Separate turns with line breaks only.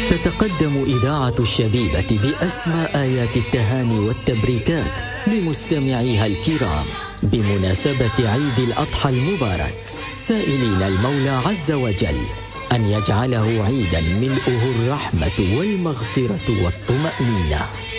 تتقدم إذاعة الشبيبة بأسمى آيات التهاني والتبريكات لمستمعيها الكرام بمناسبة عيد الأضحى المبارك، سائلين المولى عز وجل أن يجعله عيدا ملؤه الرحمة والمغفرة والطمأنينة.